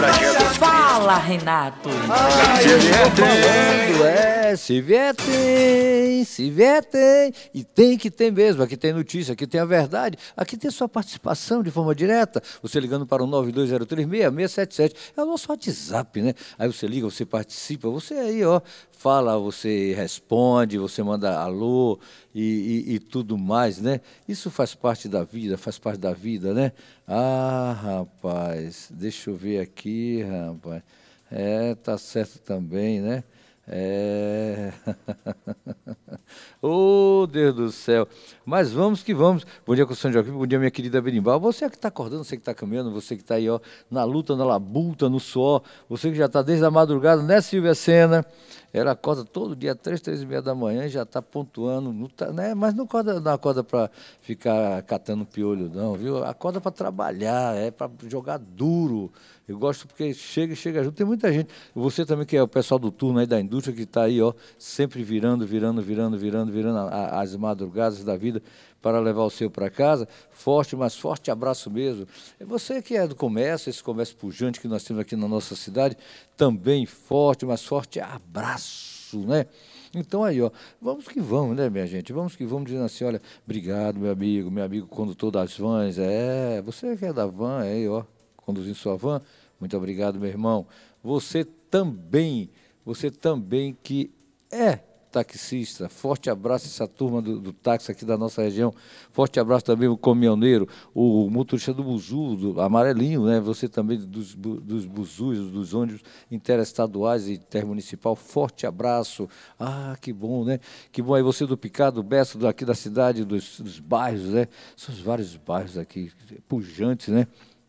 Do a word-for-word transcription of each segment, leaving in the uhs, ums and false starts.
Fala, Renato. Ah, eu estou falando, é, se vier tem, se vier tem, e tem que ter mesmo, aqui tem notícia, aqui tem a verdade, aqui tem sua participação de forma direta, você ligando para o nove dois zero três, seis seis sete sete, é o nosso WhatsApp, né? Aí você liga, você participa, você aí, ó, fala, você responde, você manda alô e, e, e tudo mais, né? Isso faz parte da vida, faz parte da vida, né? Ah, rapaz, deixa eu ver aqui, rapaz. É, tá certo também, né? É. Oh, Deus do céu. Mas vamos que vamos. Bom dia, Constituição de Joaquim. Bom dia, minha querida Berimbau. Você que está acordando, você que está caminhando, você que está aí, ó, na luta, na labuta, no suor. Você que já está desde a madrugada, né, Silvia Sena? Ela acorda todo dia, três, três e meia da manhã, e já está pontuando, não tá, né? Mas não acorda, não acorda para ficar catando piolho, não, viu? Acorda para trabalhar, é para jogar duro. Eu gosto porque chega e chega junto. Tem muita gente, você também que é o pessoal do turno aí da indústria, que está aí, ó, sempre virando, virando, virando, virando, virando a, a, as madrugadas da vida para levar o seu para casa. Forte, mas forte abraço mesmo. É você que é do comércio, esse comércio pujante que nós temos aqui na nossa cidade, também forte, mas forte abraço, né? Então aí, ó, vamos que vamos, né, minha gente? Vamos que vamos dizendo assim, olha, obrigado, meu amigo, meu amigo condutor das vans, é, você que é da van, é aí, ó, conduzindo sua van, muito obrigado, meu irmão. Você também, você também que é taxista, forte abraço essa turma do, do táxi aqui da nossa região, forte abraço também o caminhoneiro, o motorista do buzu, do amarelinho, né? Você também dos, dos buzus, dos ônibus interestaduais e intermunicipal, forte abraço. Ah, que bom, né? Que bom aí você do Picado, Bessa, do, aqui da cidade, dos, dos bairros, né? São os vários bairros aqui, pujantes, né?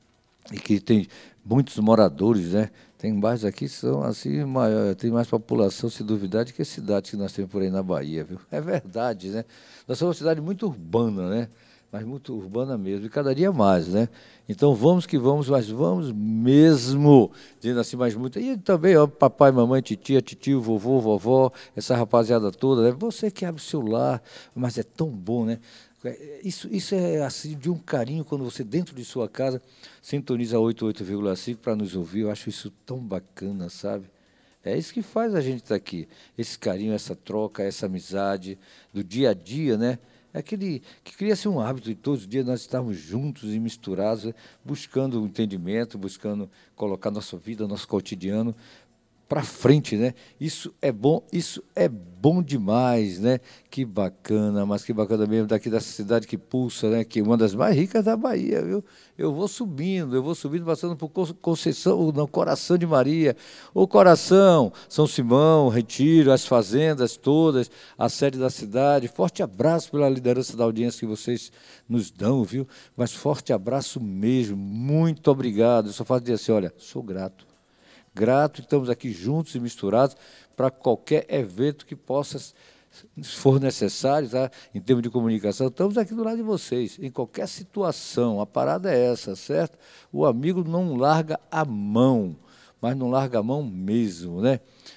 E que tem muitos moradores, né? Tem bairros aqui que são assim, maior, tem mais população, se duvidar, do que as cidades que nós temos por aí na Bahia, viu? É verdade, né? Nós somos uma cidade muito urbana, né? Mas muito urbana mesmo, e cada dia mais, né? Então vamos que vamos, mas vamos mesmo, dizendo assim, mas muito. E também, ó, papai, mamãe, titia, titio, vovô, vovó, essa rapaziada toda, né? Você que abre o celular, mas é tão bom, né? Isso, isso é assim de um carinho quando você, dentro de sua casa, sintoniza oitenta e oito vírgula cinco para nos ouvir. Eu acho isso tão bacana, sabe? É isso que faz a gente estar aqui. Esse carinho, essa troca, essa amizade do dia a dia, né? É aquele que cria-se um hábito de todos os dias nós estarmos juntos e misturados, né? Buscando o entendimento, buscando colocar nossa vida, nosso cotidiano para frente, né? Isso é bom, isso é bom demais, né? Que bacana, mas que bacana mesmo daqui dessa cidade que pulsa, né? Que é uma das mais ricas da Bahia, viu? Eu vou subindo, eu vou subindo, passando por Conceição, não, Coração de Maria, o Coração, São Simão, Retiro, as fazendas todas, a sede da cidade. Forte abraço pela liderança da audiência que vocês nos dão, viu? Mas forte abraço mesmo, muito obrigado. Eu só faço dizer assim, olha, sou grato. Grato, estamos aqui juntos e misturados para qualquer evento que possa, se for necessário, tá? Em termos de comunicação, estamos aqui do lado de vocês, em qualquer situação. A parada é essa, certo? O amigo não larga a mão, mas não larga a mão mesmo, né?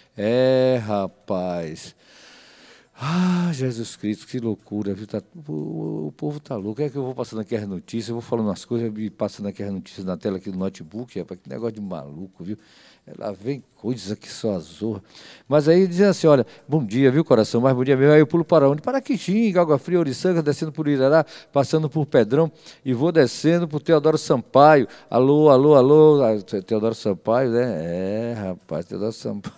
É, rapaz. Ah, Jesus Cristo, que loucura, viu? Tá, o, o povo tá louco. É que eu vou passando aqui as notícias, eu vou falando as coisas, e passando aqui as notícias na tela aqui do notebook, rapaz, que negócio de maluco, viu? Lá vem coisas que só azorra. Mas aí dizendo assim, olha, bom dia, viu, coração? Mas bom dia mesmo. Aí eu pulo para onde? Para Quixinga, Água Fria, Oriçanga, descendo por Irará, passando por Pedrão e vou descendo por Teodoro Sampaio. Alô, alô, alô. Ah, Teodoro Sampaio, né? É, rapaz, Teodoro Sampaio.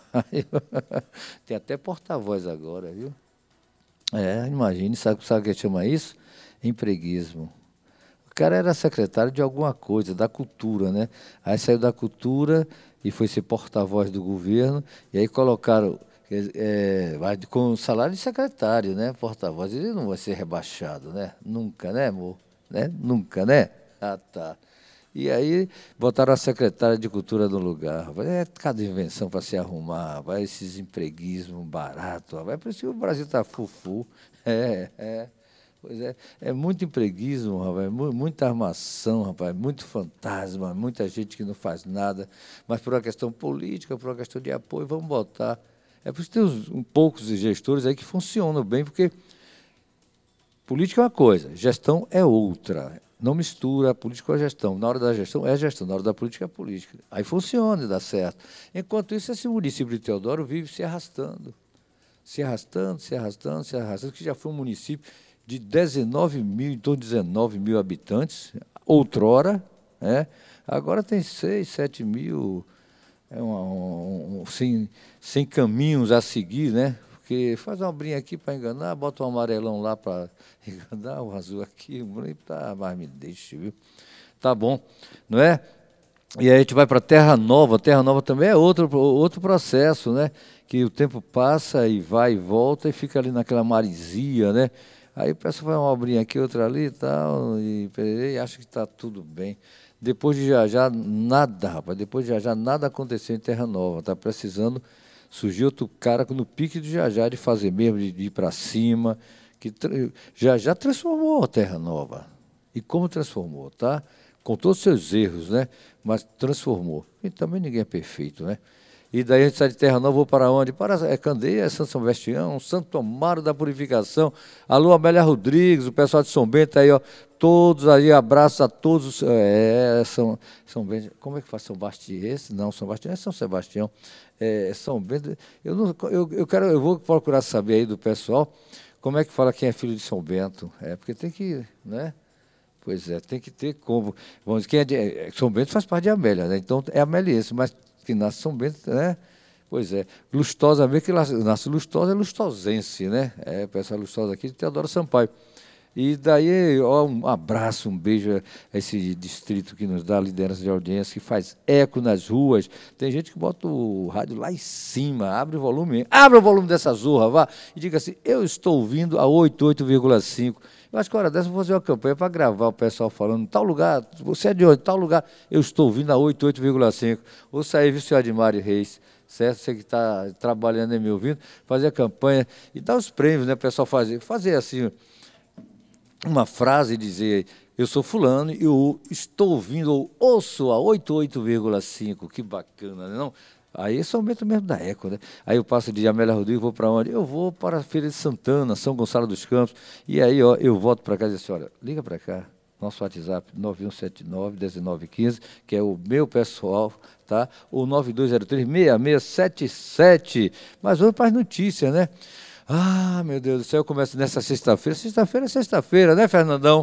Tem até porta-voz agora, viu? É, imagine, sabe, sabe o que chama isso? Empreguismo. O cara era secretário de alguma coisa, da cultura, né? Aí saiu da cultura e foi ser porta-voz do governo, e aí colocaram é, com salário de secretário, né? Porta-voz, ele não vai ser rebaixado, né? Nunca, né, amor? Né? Nunca, né? Ah, tá. E aí botaram a secretária de cultura no lugar. É cada invenção para se arrumar, vai esses empreguismos baratos, vai por isso que o Brasil está fufu. É, é. Pois é, é muito empreguismo, rapaz, muita armação, rapaz, muito fantasma, muita gente que não faz nada, mas por uma questão política, por uma questão de apoio, vamos botar. É por isso que tem uns, um, poucos gestores aí que funcionam bem, porque política é uma coisa, gestão é outra. Não mistura a política com a gestão. Na hora da gestão é gestão, na hora da política é política. Aí funciona e dá certo. Enquanto isso, esse município de Teodoro vive se arrastando. Se arrastando, se arrastando, se arrastando, que já foi um município de dezenove mil, em torno de dezenove mil habitantes, outrora, né? Agora tem seis, sete mil, é um, um, um, sem, sem caminhos a seguir, né? Porque faz uma brinha aqui para enganar, bota um amarelão lá para enganar, o azul aqui, o branco, tá, mas me deixa, viu? Tá bom, não é? E aí a gente vai para Terra Nova. Terra Nova também é outro, outro processo, né? Que o tempo passa e vai e volta e fica ali naquela maresia, né? Aí o pessoal vai uma obrinha aqui, outra ali e tal, e, e acha que está tudo bem. Depois de já já, nada, rapaz, depois de já já, nada aconteceu em Terra Nova. Está precisando surgir outro cara no pique de já já, de fazer mesmo, de, de ir para cima, que já já transformou a Terra Nova. E como transformou, tá? Com todos os seus erros, né? Mas transformou. E também ninguém é perfeito, né? E daí a gente sai de Terra Nova, vou para onde? Para é Candeia, é Santo Sebastião, Santo Amaro da Purificação. Alô, Amélia Rodrigues, o pessoal de São Bento aí, ó. Todos aí, abraços a todos. É, São, São Bento, como é que faz São Bastiense? Não, São Bastião é São Sebastião. É, São Bento, eu, não, eu, eu, quero, eu vou procurar saber aí do pessoal como é que fala quem é filho de São Bento. É, porque tem que, né? Pois é, tem que ter como. Vamos dizer, quem é de, São Bento faz parte de Amélia, né? Então é ameliense, mas que nasce São Bento, né? Pois é. Lustosa, mesmo que nasce Lustosa, é lustosense, né? É, o pessoal lustosa aqui de Teodoro Sampaio. E daí, ó, um abraço, um beijo a esse distrito que nos dá liderança de audiência, que faz eco nas ruas. Tem gente que bota o rádio lá em cima, abre o volume, abre o volume dessa zorra, vá, e diga assim, eu estou ouvindo a oitenta e oito vírgula cinco. Eu acho que a hora dessa eu vou fazer uma campanha para gravar o pessoal falando, tal lugar, você é de onde? Tal lugar, eu estou ouvindo a oitenta e oito vírgula cinco. Vou sair, viu, senhor Admário Reis, certo? Você que está trabalhando e me ouvindo, fazer a campanha e dar os prêmios, né, o pessoal fazer, fazer assim, uma frase e dizer, eu sou fulano e eu estou ouvindo, ou ouço a oitenta e oito vírgula cinco, que bacana, não? Aí é São Bento mesmo da Eco, né? Aí eu passo de Amélia Rodrigues, vou para onde? Eu vou para a Feira de Santana, São Gonçalo dos Campos, e aí ó, eu volto para casa e disse, olha, liga para cá, nosso WhatsApp, nove um sete nove, um nove um cinco, que é o meu pessoal, tá? Ou nove dois zero três, seis seis sete sete. Mas vamos para as notícias, né? Ah, meu Deus do céu, eu começo nessa sexta-feira. Sexta-feira é sexta-feira, né, Fernandão?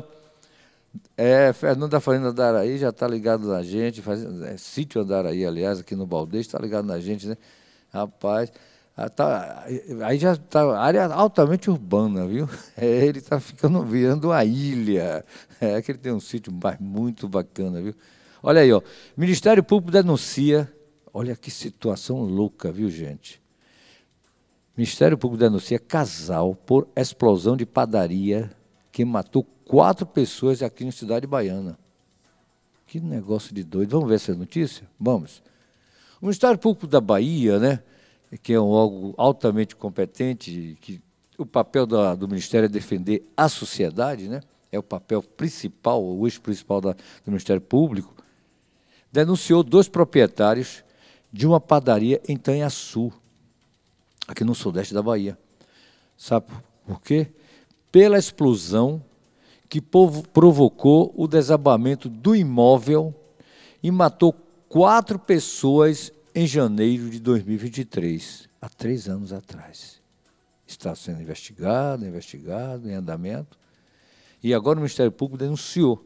É, Fernando da Fazenda Andaraí já está ligado na gente, faz, é, Sítio Andaraí, aliás, aqui no Baldez, está ligado na gente, né? Rapaz, ah, tá, aí já está área altamente urbana, viu? É, ele está ficando, virando uma ilha. É que ele tem um sítio muito bacana, viu? Olha aí, ó, Ministério Público denuncia, olha que situação louca, viu, gente? Ministério Público denuncia casal por explosão de padaria que matou quatro pessoas aqui na cidade baiana. Que negócio de doido. Vamos ver essa notícia? Vamos. O Ministério Público da Bahia, né, que é um órgão altamente competente, que o papel da, do Ministério é defender a sociedade, né, é o papel principal, o eixo principal da, do Ministério Público, denunciou dois proprietários de uma padaria em Tanhaçu, aqui no sudeste da Bahia. Sabe por quê? Pela explosão que provocou o desabamento do imóvel e matou quatro pessoas em janeiro de dois mil e vinte e três, há três anos atrás. Está sendo investigado, investigado, em andamento. E agora o Ministério Público denunciou.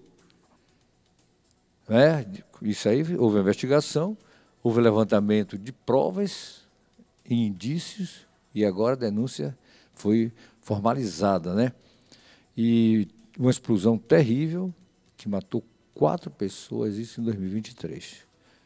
É, isso aí, houve uma investigação, houve levantamento de provas e indícios, e agora a denúncia foi formalizada, né? E uma explosão terrível que matou quatro pessoas, isso em dois mil e vinte e três.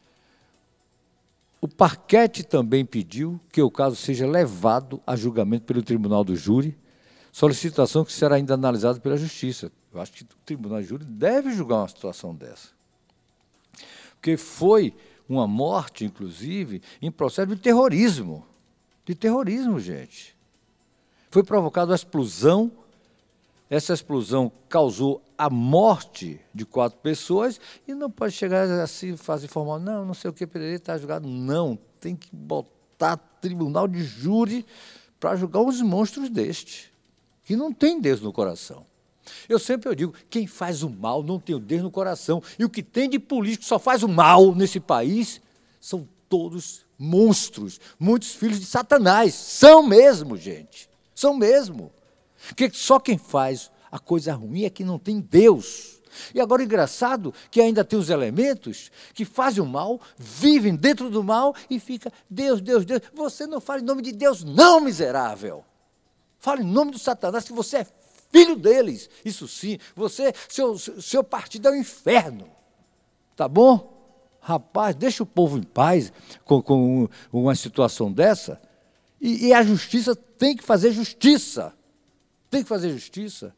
O parquete também pediu que o caso seja levado a julgamento pelo Tribunal do Júri, solicitação que será ainda analisada pela Justiça. Eu acho que o Tribunal do Júri deve julgar uma situação dessa. Porque foi uma morte, inclusive, em processo de terrorismo. De terrorismo, gente. Foi provocada uma explosão, essa explosão causou a morte de quatro pessoas e não pode chegar assim, fazer formal, não, não sei o que, Pereira está julgado. Não, tem que botar tribunal de júri para julgar os monstros deste, que não tem Deus no coração. Eu sempre eu digo, quem faz o mal não tem o Deus no coração. E o que tem de político que só faz o mal nesse país são todos monstros, muitos filhos de Satanás. São mesmo, gente. São mesmo. Porque só quem faz a coisa ruim é que não tem Deus. E agora, engraçado, que ainda tem os elementos que fazem o mal, vivem dentro do mal e fica, Deus, Deus, Deus. Você não fala em nome de Deus, não, miserável. Fala em nome do Satanás, que você é filho deles. Isso sim, você, seu, seu partido é o inferno. Tá bom? Rapaz, deixa o povo em paz com, com uma situação dessa. E, e a justiça tem que fazer justiça. Tem que fazer justiça.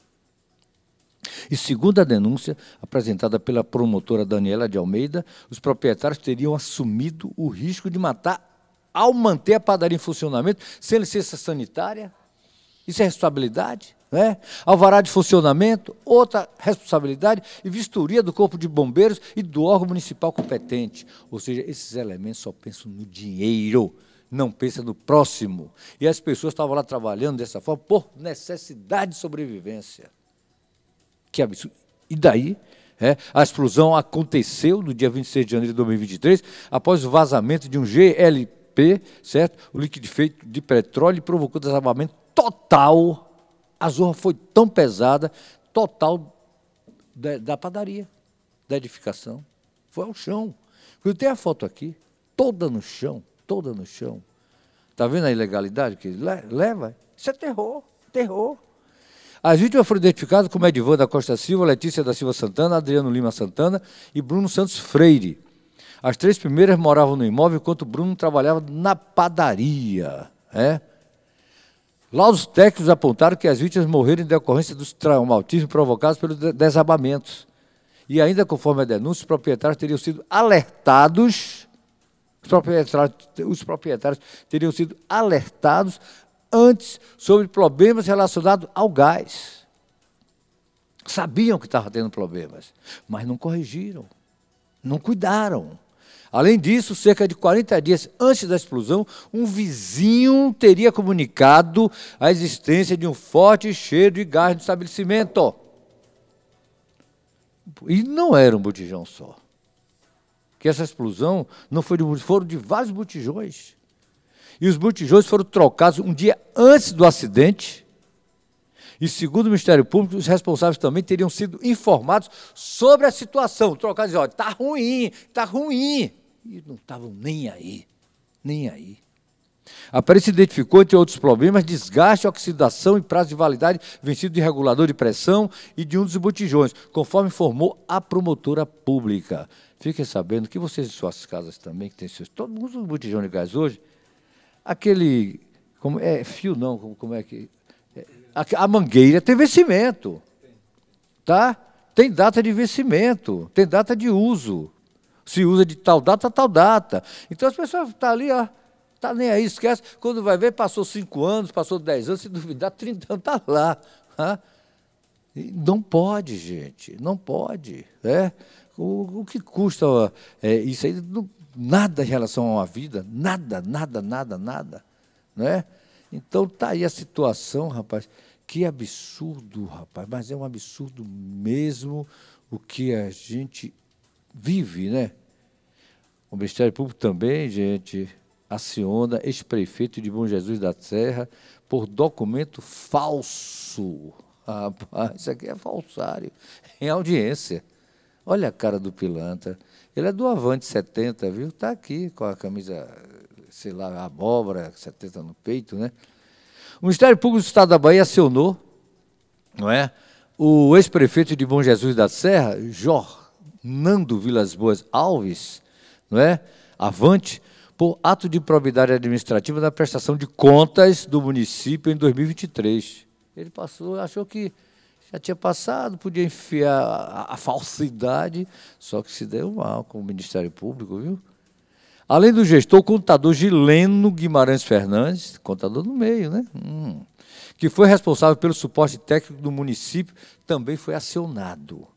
E segundo a denúncia apresentada pela promotora Daniela de Almeida, os proprietários teriam assumido o risco de matar ao manter a padaria em funcionamento, sem licença sanitária. Isso é responsabilidade, né? Alvará de funcionamento, outra responsabilidade, e vistoria do Corpo de Bombeiros e do órgão municipal competente. Ou seja, esses elementos só pensam no dinheiro, não pensam no próximo. E as pessoas estavam lá trabalhando dessa forma por necessidade de sobrevivência. Que absurdo. E daí, é, a explosão aconteceu no dia vinte e seis de janeiro de dois mil e vinte e três, após o vazamento de um G L P, certo? O líquido feito de petróleo, provocou desabamento total. A zorra foi tão pesada, total da, da padaria, da edificação. Foi ao chão. Eu tenho a foto aqui, toda no chão, toda no chão. Está vendo a ilegalidade que leva? Isso é terror, terror. As vítimas foram identificadas como Edivan da Costa Silva, Letícia da Silva Santana, Adriano Lima Santana e Bruno Santos Freire. As três primeiras moravam no imóvel, enquanto Bruno trabalhava na padaria. É? Laudos técnicos apontaram que as vítimas morreram em decorrência dos traumatismos provocados pelos desabamentos. E ainda, conforme a denúncia, os proprietários teriam sido alertados, os proprietários, os proprietários teriam sido alertados antes sobre problemas relacionados ao gás. Sabiam que estava tendo problemas, mas não corrigiram, não cuidaram. Além disso, cerca de quarenta dias antes da explosão, um vizinho teria comunicado a existência de um forte cheiro de gás no estabelecimento. E não era um botijão só. Que essa explosão não foi de um, foram de vários botijões. E os botijões foram trocados um dia antes do acidente. E, segundo o Ministério Público, os responsáveis também teriam sido informados sobre a situação. Trocados e olha, está ruim, está ruim. E não estavam nem aí, nem aí. A perícia identificou, entre outros problemas, desgaste, oxidação e prazo de validade vencido de regulador de pressão e de um dos botijões, conforme informou a promotora pública. Fiquem sabendo que vocês em suas casas também, que tem seus, todo mundo usa botijão de gás hoje, aquele, como é, fio não, como, como é que, é, a, a mangueira tem vencimento, tá? Tem data de vencimento, tem data de uso, se usa de tal data, tal data. Então as pessoas estão ali, ó, está nem aí, esquece, quando vai ver, passou cinco anos, passou dez anos, se duvidar, trinta anos, está lá. Tá? Não pode, gente, não pode. Né? O, o que custa é, isso aí? Não, nada em relação a uma vida, nada, nada, nada, nada. Né? Então está aí a situação, rapaz, que absurdo, rapaz, mas é um absurdo mesmo o que a gente vive, né? O Ministério Público também, gente, aciona ex-prefeito de Bom Jesus da Serra por documento falso. Rapaz, isso aqui é falsário, em audiência. Olha a cara do pilantra. Ele é do Avante setenta, viu? Está aqui com a camisa, sei lá, abóbora, setenta no peito, né? O Ministério Público do Estado da Bahia acionou, não é? O ex-prefeito de Bom Jesus da Serra, Jornando Vilas Boas Alves, não é? Avante, por ato de improbidade administrativa na prestação de contas do município em dois mil e vinte e três. Ele passou, achou que já tinha passado, podia enfiar a, a falsidade, só que se deu mal com o Ministério Público, viu? Além do gestor, o contador Gileno Guimarães Fernandes, contador no meio, né? Hum, que foi responsável pelo suporte técnico do município, também foi acionado.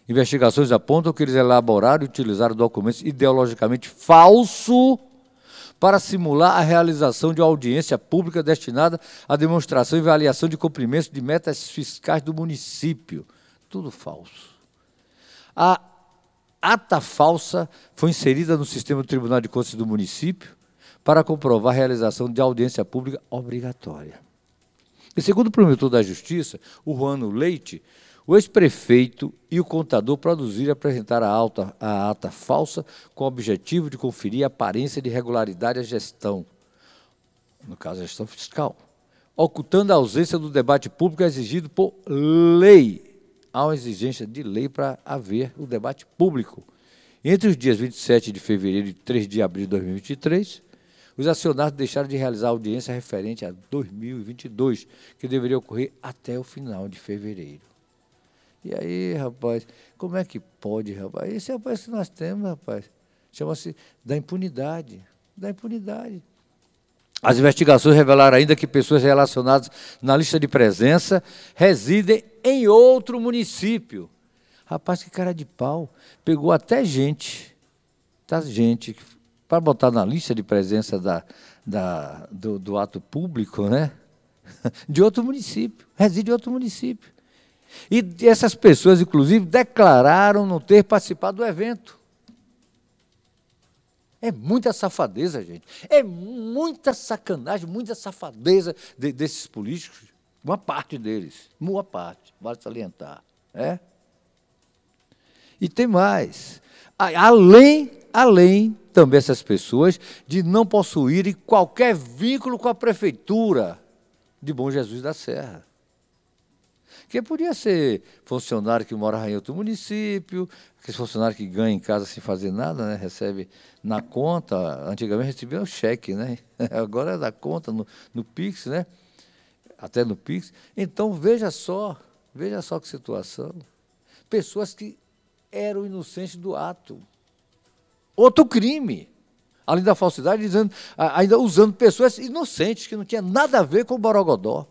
Investigações apontam que eles elaboraram e utilizaram documentos ideologicamente falsos para simular a realização de uma audiência pública destinada à demonstração e avaliação de cumprimentos de metas fiscais do município. Tudo falso. A ata falsa foi inserida no sistema do Tribunal de Contas do município para comprovar a realização de audiência pública obrigatória. E segundo o promotor da Justiça, o Juano Leite, o ex-prefeito e o contador produziram e apresentaram a, alta, a ata falsa com o objetivo de conferir a aparência de regularidade à gestão, no caso a gestão fiscal, ocultando a ausência do debate público exigido por lei. Há uma exigência de lei para haver o debate público. Entre os dias vinte e sete de fevereiro e três de abril de dois mil e vinte e três, os acionados deixaram de realizar a audiência referente a dois mil e vinte e dois, que deveria ocorrer até o final de fevereiro. E aí, rapaz, como é que pode, rapaz? Esse é o país que nós temos, rapaz. Chama-se da impunidade, da impunidade. As investigações revelaram ainda que pessoas relacionadas na lista de presença residem em outro município. Rapaz, que cara de pau. Pegou até gente, tá, gente, para botar na lista de presença da, da, do, do ato público, né? De outro município, reside em outro município. E essas pessoas, inclusive, declararam não ter participado do evento. É muita safadeza, gente. É muita sacanagem, muita safadeza de, desses políticos. Uma parte deles, uma parte, vale salientar. É? E tem mais. Além, além também essas pessoas de não possuírem qualquer vínculo com a prefeitura de Bom Jesus da Serra. Porque podia ser funcionário que mora em outro município, aquele funcionário que ganha em casa sem fazer nada, né? Recebe na conta, antigamente recebia um cheque, né? Agora é da conta, no, no Pix, né? Até no Pix. Então, veja só, veja só que situação. Pessoas que eram inocentes do ato. Outro crime. Além da falsidade, dizendo, ainda usando pessoas inocentes, que não tinham nada a ver com o Borogodó.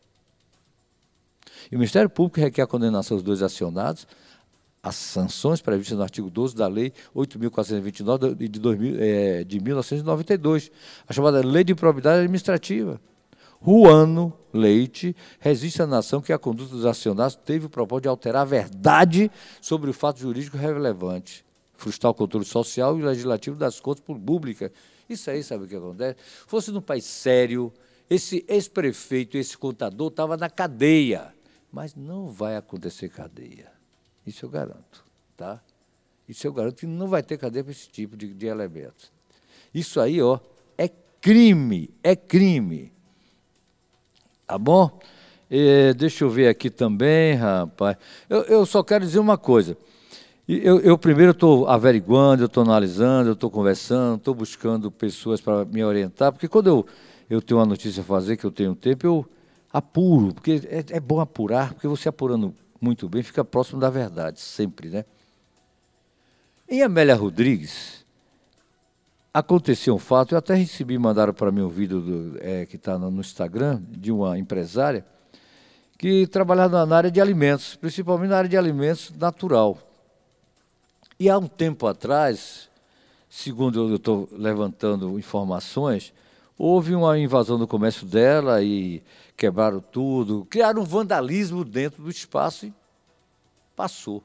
E o Ministério Público requer a condenação dos dois acionados, as sanções previstas no artigo doze da Lei oito mil quatrocentos e vinte e nove de, dois mil, é, de mil novecentos e noventa e dois, a chamada Lei de Improbidade Administrativa. Juano Leite resiste à nação que a conduta dos acionados teve o propósito de alterar a verdade sobre o fato jurídico relevante, frustrar o controle social e legislativo das contas públicas. Isso aí, sabe o que acontece? Fosse num país sério, esse ex-prefeito, esse contador estava na cadeia. Mas não vai acontecer cadeia. Isso eu garanto, tá? Isso eu garanto que não vai ter cadeia para esse tipo de, de elementos. Isso aí, ó, é crime, é crime. Tá bom? E, deixa eu ver aqui também, rapaz. Eu, eu só quero dizer uma coisa. Eu, eu primeiro estou averiguando, eu estou analisando, eu estou conversando, estou buscando pessoas para me orientar, porque quando eu, eu tenho uma notícia a fazer, que eu tenho tempo, eu apuro, porque é, é bom apurar, porque você apurando muito bem, fica próximo da verdade, sempre, né? Em Amélia Rodrigues, aconteceu um fato, eu até recebi, mandaram para mim um vídeo do, é, que está no Instagram, de uma empresária, que trabalhava na área de alimentos, principalmente na área de alimentos natural. E há um tempo atrás, segundo eu estou levantando informações, houve uma invasão do comércio dela e quebraram tudo, criaram um vandalismo dentro do espaço e passou.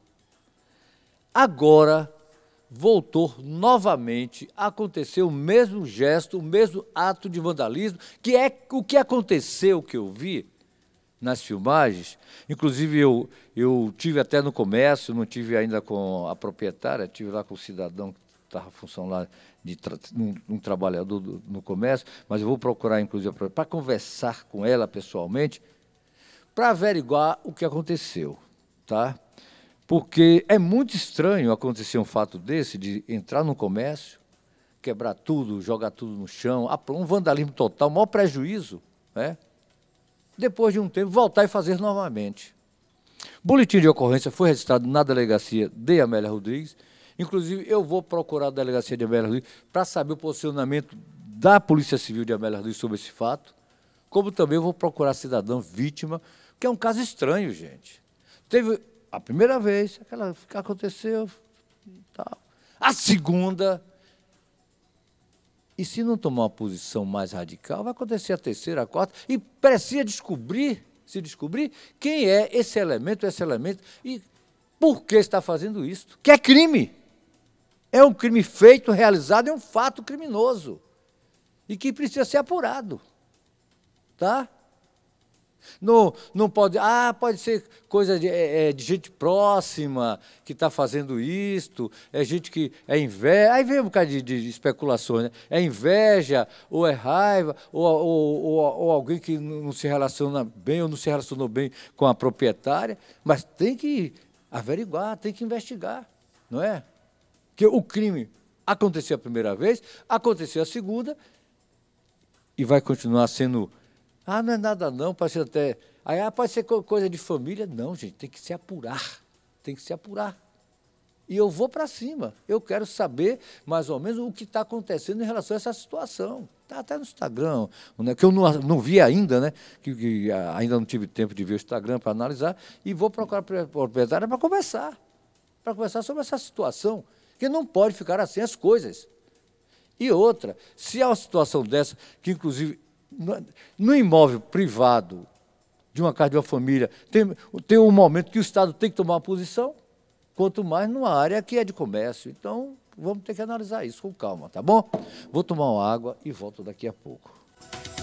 Agora, voltou novamente a acontecer o mesmo gesto, o mesmo ato de vandalismo, que é o que aconteceu, que eu vi nas filmagens. Inclusive, eu, eu tive até no comércio, não tive ainda com a proprietária, tive lá com o cidadão que estava função lá de tra um, um trabalhador do, no comércio, mas eu vou procurar, inclusive, para conversar com ela pessoalmente, para averiguar o que aconteceu, tá? Porque é muito estranho acontecer um fato desse, de entrar no comércio, quebrar tudo, jogar tudo no chão, um vandalismo total, maior prejuízo, né? Depois de um tempo, voltar e fazer novamente. Boletim de ocorrência foi registrado na delegacia de Amélia Rodrigues. Inclusive, eu vou procurar a delegacia de Amélia Rodrigues para saber o posicionamento da Polícia Civil de Amélia Rodrigues sobre esse fato, como também vou procurar cidadão vítima, que é um caso estranho, gente. Teve a primeira vez, aquela que aconteceu, tal. A segunda, E se não tomar uma posição mais radical, vai acontecer a terceira, a quarta, e precisa descobrir, se descobrir, quem é esse elemento, esse elemento, e por que está fazendo isso. Que é crime. É um crime feito, realizado, é um fato criminoso. E que precisa ser apurado. Tá? Não, não pode, ah, pode ser coisa de, é, de gente próxima que está fazendo isto, é gente que é inveja, aí vem um bocado de, de especulações, né? É inveja, ou é raiva, ou, ou, ou, ou alguém que não se relaciona bem ou não se relacionou bem com a proprietária, mas tem que averiguar, tem que investigar, não é? Porque o crime aconteceu a primeira vez, aconteceu a segunda, e vai continuar sendo... Ah, não é nada não, pode ser até... Aí, ah, pode ser coisa de família. Não, gente, tem que se apurar, tem que se apurar. E eu vou para cima, eu quero saber mais ou menos o que está acontecendo em relação a essa situação. Está até no Instagram, né, que eu não, não vi ainda, né, que, que ainda não tive tempo de ver o Instagram para analisar, e vou procurar a proprietária para conversar, para conversar sobre essa situação, que não pode ficar assim as coisas. E outra, se há uma situação dessa, que inclusive... No imóvel privado de uma casa de uma família, tem, tem um momento que o Estado tem que tomar uma posição, quanto mais numa área que é de comércio. Então, vamos ter que analisar isso com calma, tá bom? Vou tomar uma água e volto daqui a pouco.